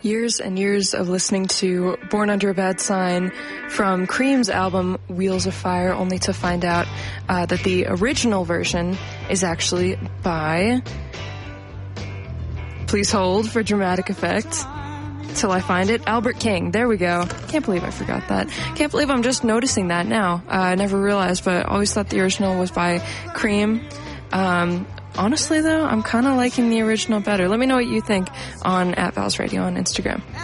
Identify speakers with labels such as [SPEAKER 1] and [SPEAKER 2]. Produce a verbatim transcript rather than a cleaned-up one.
[SPEAKER 1] years and years of listening to Born Under a Bad Sign from Cream's album Wheels of Fire, only to find out uh, that the original version is actually by, please hold for dramatic effect till I find it, Albert King. There we go. Can't believe I forgot that. Can't believe I'm just noticing that now. Uh, I never realized, but I always thought the original was by Cream. Um, honestly, though, I'm kind of liking the original better. Let me know what you think on at Val's Radio on Instagram.